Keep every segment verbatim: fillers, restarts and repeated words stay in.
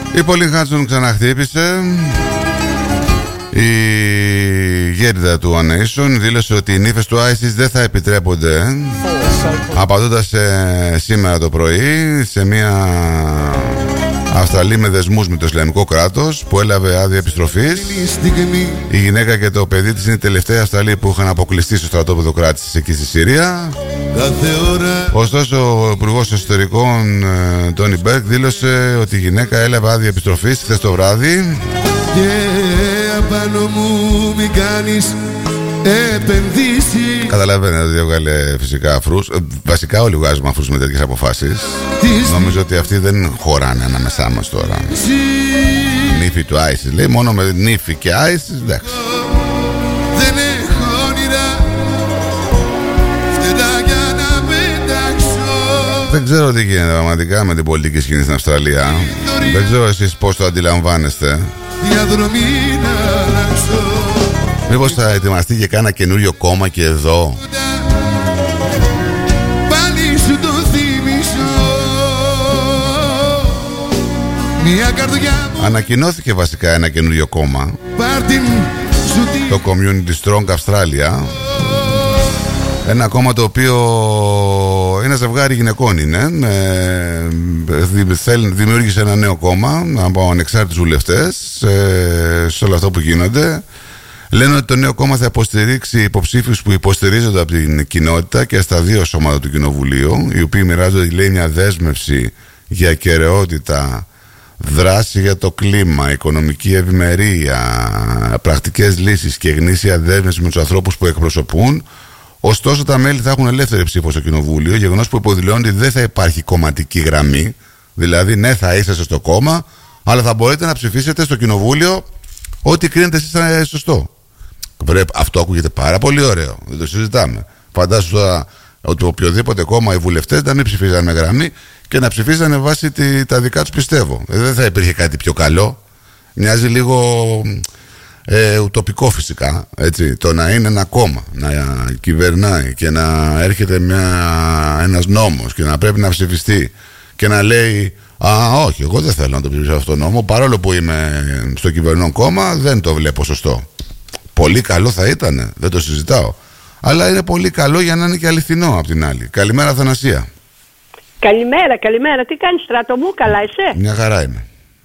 Η Pauline Hanson ξαναχτύπησε. Η γέριδα του One Nation δήλωσε ότι οι νύφες του άισις δεν θα επιτρέπονται, απαντώντας ε, σήμερα το πρωί σε μια Αυστραλή με δεσμούς με το Ισλαμικό κράτος που έλαβε άδεια επιστροφής. Η γυναίκα και το παιδί της είναι η τελευταία Αυστραλή που είχαν αποκλειστεί στο στρατόπεδο κράτησης εκεί στη Συρία. Ωστόσο, ο Υπουργός Εσωτερικών Τόνι Μπέρκ δήλωσε ότι η γυναίκα έλαβε άδεια επιστροφής χθες το βράδυ. Και απάνω μου μην κάνεις επενδύσεις. Καταλαβαίνετε ότι έβγαλε φυσικά αφρούς. Βασικά όλοι βγάζουμε αφρούς με τέτοιες αποφάσεις. Νομίζω ότι αυτοί δεν χωράνε ανάμεσά μας τώρα. Νύφη του άισις λέει, μόνο με νύφη και άισις, εντάξει. Δεν έχω όνειρα, φτετά για να πετάξω. Δεν ξέρω τι γίνεται πραγματικά με την πολιτική σκηνή στην Αυστραλία. Δεν ξέρω εσείς πώς το αντιλαμβάνεστε. Διαδρομή να αλλάξω. Μήπως θα ετοιμαστεί και κάνα καινούριο κόμμα και εδώ? Πάλι σου το θύμισω. Μια καρδιά μου. Ανακοινώθηκε βασικά ένα καινούριο κόμμα, Πάρτιν σου τι. το Community Strong Australia. Ένα κόμμα το οποίο ένα ζευγάρι γυναικών είναι. Δημιούργησε ένα νέο κόμμα από ανεξάρτητους βουλευτές σε όλο αυτό που γίνονται. Λένε ότι το νέο κόμμα θα υποστηρίξει υποψήφιους που υποστηρίζονται από την κοινότητα και στα δύο σώματα του Κοινοβουλίου, οι οποίοι μοιράζονται, λέει, μια δέσμευση για ακεραιότητα, δράση για το κλίμα, οικονομική ευημερία, πρακτικές λύσεις και γνήσια δέσμευση με τους ανθρώπους που εκπροσωπούν. Ωστόσο, τα μέλη θα έχουν ελεύθερη ψήφο στο Κοινοβούλιο, γεγονός που υποδηλώνει ότι δεν θα υπάρχει κομματική γραμμή. Δηλαδή, ναι, θα είσαστε στο κόμμα, αλλά θα μπορείτε να ψηφίσετε στο Κοινοβούλιο ό,τι κρίνετε εσείς είναι σωστό. Αυτό ακούγεται πάρα πολύ ωραίο. Δεν το συζητάμε. Φαντάσου τώρα ότι οποιοδήποτε κόμμα οι βουλευτές να μην ψηφίζανε με γραμμή και να ψηφίζανε βάσει τη, τα δικά τους, πιστεύω. Ε, δεν θα υπήρχε κάτι πιο καλό. Μοιάζει λίγο ε, ουτοπικό φυσικά. Έτσι. Το να είναι ένα κόμμα να κυβερνάει και να έρχεται μια, ένας νόμος και να πρέπει να ψηφιστεί και να λέει «Α, όχι, εγώ δεν θέλω να το ψηφίσω αυτό το νόμο, παρόλο που είμαι στο κυβερνών κόμμα, δεν το βλέπω σωστό». Πολύ καλό θα ήταν, δεν το συζητάω. Αλλά είναι πολύ καλό για να είναι και αληθινό απ' την άλλη. Καλημέρα, Αθανασία. Καλημέρα, καλημέρα. Τι κάνεις, Στράτο μου, καλά είσαι? Μια χαρά είμαι.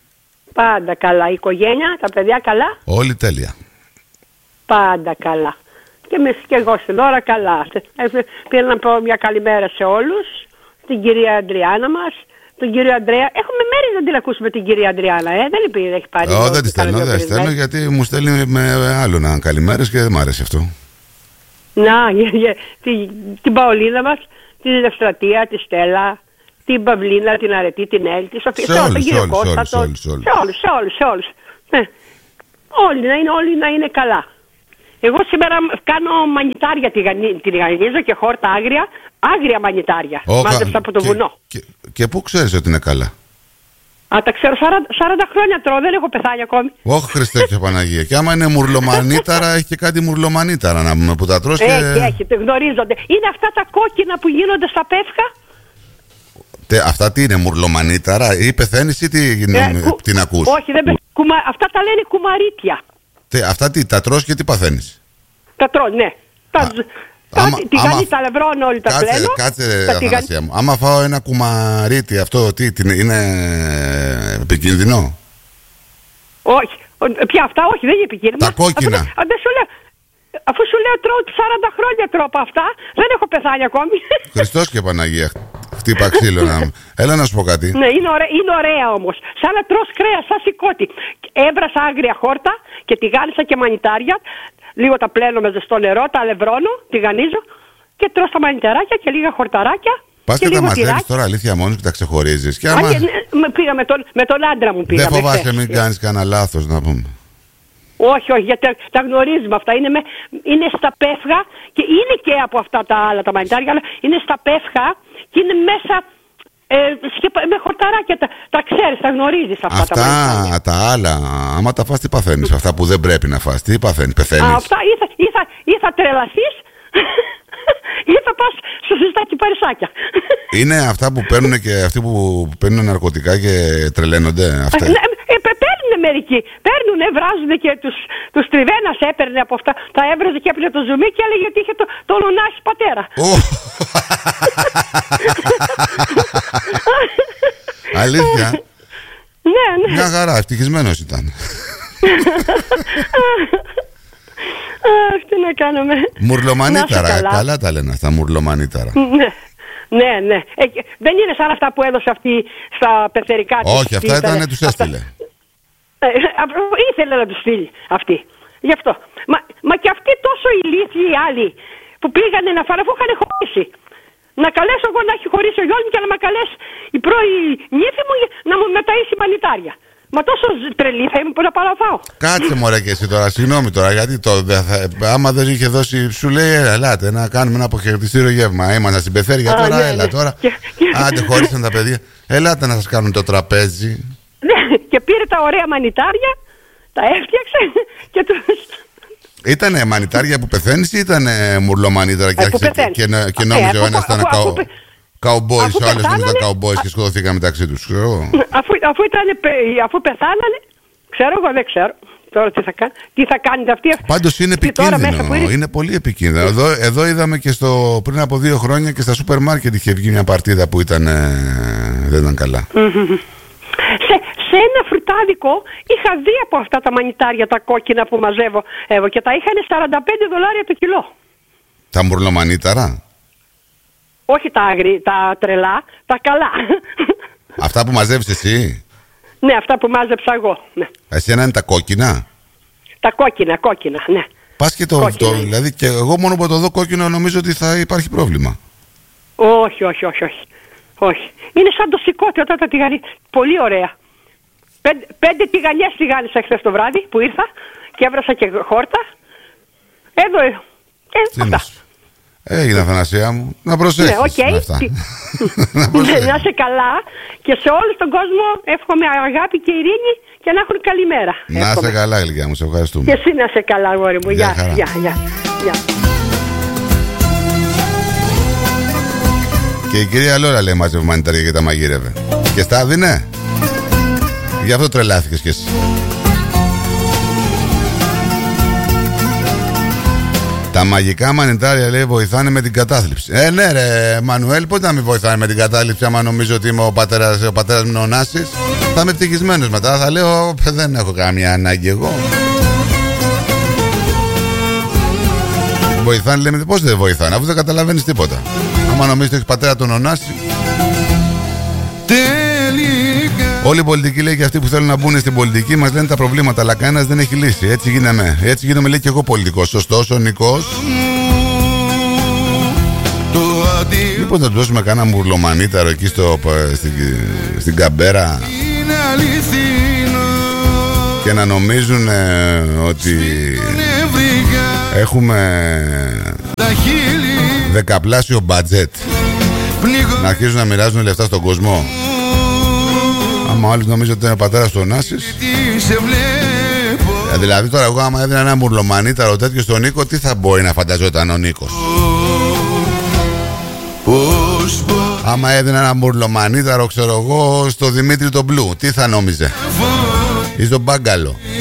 Πάντα καλά. Η οικογένεια, τα παιδιά καλά? Όλοι τέλεια. Πάντα καλά. Και εμείς και εγώ στην ώρα καλά. Πήρα να πω μια καλημέρα σε όλους. Την κυρία Αντριάννα μας, τον κύριο Αντρέα. Έχουμε μέρη να την ακούσουμε την κυρία Αντριάννα, ε. Δεν είπε, έχει πάρει. Όχι, δεν τη στέλνω, δεν στέλνω, γιατί μου στέλνει με άλλον καλημέρες και δεν μ' άρεσε αυτό. Να, για, για, την, την Παολίνα μας, την Ευστρατεία, τη Στέλλα, την Παυλίνα, την Αρετή, την Έλλη, τη Σοφία. Σε όλους, σε όλους, σε όλους, σε όλους, σε όλους, σε όλους. Ναι. Όλοι να είναι, όλοι να είναι καλά. Εγώ σήμερα κάνω μανιτάρια, την γανίζω και χόρτα άγρια, άγρια μανιτάρια. Μάζεψα από το και, βουνό. Και, και πού ξέρεις ότι είναι καλά? Α, τα ξέρω, σαράντα χρόνια τρώω, δεν έχω πεθάνει ακόμη. Όχι, Χριστέ και Παναγία. Και άμα είναι μουρλομανίταρα, έχει και κάτι μουρλομανίταρα να πούμε που τα τρως και... Έχει, έχει, το γνωρίζονται. Είναι αυτά τα κόκκινα που γίνονται στα πεύκα. Τε, αυτά τι είναι, μουρλομανίταρα, ή πεθαίνεις ή τι, ε, κου... την ακούς? Όχι, δεν πεθαίνεις. Κουμα... Αυτά τα λένε κουμαρίτια. Τε, αυτά τι, τα τρως και τι παθαίνεις? Τα τρως, ναι. Τα... Α... Άμα, τη άμα, γάνη τα λευρώνω όλοι, τα πλένω. Κάτσε, Αθανασία μου. Άμα φάω ένα κουμαρίτι, αυτό τι, είναι επικίνδυνο? Όχι, πια αυτά όχι, δεν είναι επικίνδυνο. Τα κόκκινα. Αφού, σου λέω, αφού σου λέω τρώω σαράντα χρόνια τρώω από αυτά, δεν έχω πεθάνει ακόμη. Χριστός και Παναγία, χτύπα ξύλο να μου. Έλα να σου πω κάτι. Ναι, είναι ωραία, είναι ωραία όμως. Σαν να τρως κρέας, σαν σηκώτη. Έβρασα άγρια χόρτα και τη γάλισα και μανιτάρια. Λίγο τα πλένω με ζεστό νερό, τα αλευρώνω, τη γανίζω και τρώω στα μανιταράκια και λίγα χορταράκια. Πας και, και τα μαζεύεις τώρα αλήθεια μόνος και τα ξεχωρίζεις? Και άμα... Α, ναι, πήγα με τον, με τον άντρα μου πήγα. Δεν φοβάσαι μην κάνεις κανένα λάθος να πούμε? Όχι, όχι, γιατί τα γνωρίζουμε αυτά. Είναι, με, είναι στα πέφγα και είναι και από αυτά τα άλλα τα μανιτάρια, αλλά είναι στα πέφγα και είναι μέσα... Ε, με χορταράκια, τα, τα ξέρεις, τα γνωρίζεις αυτά, αυτά τα μανιτάρια. Τα άλλα, άμα τα φας τι παθαίνεις? Αυτά που δεν πρέπει να φας, τι παθαίνεις? Πεθαίνεις? Α, αυτά ή θα, ή θα, ή θα τρελαθείς ή θα πας στο συστάκι παρισάκια. Είναι αυτά που παίρνουν και αυτοί που παίρνουν ναρκωτικά και τρελαίνονται αυτά? Ναι, μερικοί. Παίρνουνε, βράζουνε και τους, τους τριβένας έπαιρνε από αυτά. Τα έβραζε και έπαιρνε το ζουμί και έλεγε ότι είχε το, το Λουνάση πατέρα. Αλήθεια. Ναι, ναι. Μια χαρά, ευτυχισμένος ήταν. Αχ, τι να κάνουμε. Μουρλομανίταρα, καλά. καλά τα λένε αυτά, μουρλομανίταρα. Ναι, ναι, ναι. Ε, δεν είναι σαν αυτά που έδωσε αυτή στα πεθερικά της. Όχι, αυτά ήταν, τους έστειλε. Ε, ήθελε να τους στείλει αυτή. Γι' αυτό. Μα, μα και αυτοί τόσο ηλίθιοι οι άλλοι που πήγανε να φάνε αφού είχαν χωρίσει. Να καλέσω εγώ να έχει χωρίσει ο γιος μου και να με καλέσει η πρώη νύφη μου να μου μεταΐσει μανιτάρια. Μα τόσο τρελή θα είμαι που να πάω να φάω. Κάτσε μωρέ και εσύ τώρα, συγγνώμη τώρα, γιατί το, δε, θα, άμα δεν είχε δώσει, σου λέει ελάτε να κάνουμε ένα αποχαιρετιστήριο γεύμα. Ήμασταν στην Πεθέρια τώρα, ναι, έλα ναι. τώρα. Και, και... Άντε χωρίσαν τα παιδιά, ελάτε να σας κάνουν το τραπέζι. Ναι, και πήρε τα ωραία μανιτάρια, τα έφτιαξε και τους... Ήτανε μανιτάρια που πεθαίνεις ή ήτανε μουρλομανίταρα και, άρχισε, και, και, και νόμιζε ο ένας ήταν καο... Καουμπόις, ο άλλος ήταν καουμπόις και σκοτωθήκαν μεταξύ τους, ξέρω εγώ. Αφού, αφού, αφού πεθάνανε, ξέρω εγώ, δεν ξέρω τώρα τι θα κάνει. Τι θα κάνει αυτή. Πάντως είναι επικίνδυνο, είναι... είναι πολύ επικίνδυνο. Εδώ, εδώ είδαμε και στο, πριν από δύο χρόνια και στα σούπερ μάρκετ είχε βγει μια παρτίδα που ήταν, ε, δεν ήταν καλά. Mm-hmm. Σε, σε ένα φρουτάδικο είχα δει από αυτά τα μανιτάρια τα κόκκινα που μαζεύω εγώ, και τα είχαν σαράντα πέντε δολάρια το κιλό. Τα μουρλομανίταρα? Όχι τα άγρι, τα τρελά, τα καλά. Αυτά που μαζεύεις εσύ? Ναι, αυτά που μάζεψα εγώ, ναι. Εσένα είναι τα κόκκινα? Τα κόκκινα, κόκκινα, ναι. Πας και το, το δηλαδή και εγώ μόνο που το δω κόκκινο νομίζω ότι θα υπάρχει πρόβλημα. Όχι, όχι, όχι, όχι. όχι. Είναι σαν το σηκώτη όταν τα τηγανί. Πολύ ωραία. Πέντε, πέντε τηγανιές τηγάνισα χθες το βράδυ που ήρθα και έβρασα και χόρτα. Εδώ, ε, αυτά. Έγινε, Αθανασία μου. Να προσέχεις. Ναι, okay. με αυτά. να, να είσαι καλά και σε όλο τον κόσμο εύχομαι αγάπη και ειρήνη και να έχουν καλή μέρα. Να είσαι καλά, γλυκιά μου, σε ευχαριστούμε. Και εσύ να είσαι καλά, αγόρι μου. Γεια, γεια, γεια, γεια. Και η κυρία Λόρα λέει μάζευε μανιτάρια και τα μαγείρευε. Και στα δίνε. Γι' αυτό τρελάθηκες κι εσύ. Τα μαγικά μανιτάρια, λέει, βοηθάνε με την κατάθλιψη. Ε, ναι, ρε, Μανουέλ, πώς να μην βοηθάνε με την κατάθλιψη, άμα νομίζω ότι είμαι ο πατέρας, ο πατέρας μου ο Νάσης. Θα είμαι ευτυχισμένος μετά. Θα λέω, δεν έχω καμία ανάγκη εγώ. Βοηθάνε, λέμε, πώς δεν βοηθάνε, αφού δεν καταλαβαίνεις τίποτα. Άμα νομίζεις ότι έχει πατέρα τον Ωνάση. Όλοι οι πολιτικοί, λέει, και αυτοί που θέλουν να μπουν στην πολιτική μας λένε τα προβλήματα, αλλά κανένας δεν έχει λύσει. Έτσι γίναμε. Έτσι γίνομαι, λέει, και εγώ πολιτικός. Σωστός ο Νικός. Μήπως να του δώσουμε κανένα μουρλομανίταρο εκεί στο, στην, στην Καμπέρα και να νομίζουν ε, ότι έχουμε δεκαπλάσιο μπατζέτ, να αρχίζουν να μοιράζουν λεφτά στον κόσμο. Άμα άλλοι νομίζουν ότι είναι ο πατέρας του Ωνάσης. Δηλαδή τώρα εγώ άμα έδινα ένα μουρλομανίταρο τέτοιο στον Νίκο, τι θα μπορεί να φανταζόταν ο Νίκος? Άμα έδινα ένα μουρλομανίταρο, ξέρω εγώ, στο Δημήτρη τον Μπλου, τι θα νόμιζε? Ή στον Μπάγκαλο?